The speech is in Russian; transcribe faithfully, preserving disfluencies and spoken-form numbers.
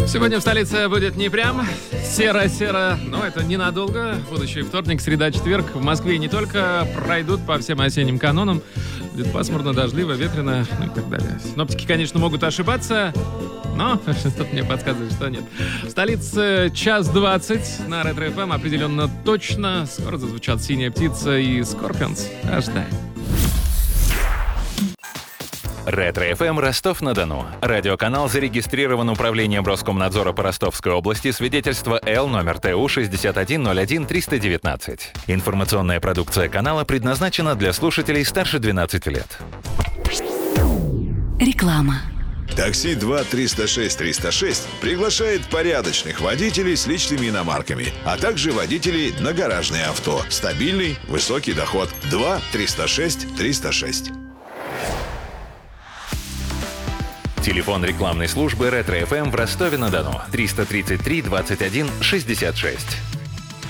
Сегодня в столице будет не прям серо-серо, но это ненадолго. Будущий вторник, среда, четверг в Москве не только пройдут по всем осенним канонам. Будет пасмурно, дождливо, ветрено, ну и так далее. Синоптики, конечно, могут ошибаться, но что-то мне подсказывает, что нет. В столице час двадцать на Ретро-эф эм определенно точно. Скоро зазвучат «Синяя птица» и «Скорпионс». Ожидаем. Ретро-эф эм Ростов-на-Дону. Радиоканал зарегистрирован Управлением Роскомнадзора по Ростовской области. Свидетельство Л номер Т У шестьдесят один ноль один триста девятнадцать. Информационная продукция канала предназначена для слушателей старше двенадцати лет. Реклама. Такси два триста шесть триста шесть приглашает порядочных водителей с личными иномарками, а также водителей на гаражные авто. Стабильный, высокий доход. два триста шесть триста шесть. Телефон рекламной службы Ретро-эф эм в Ростове-на-Дону триста тридцать три двадцать один шестьдесят шесть.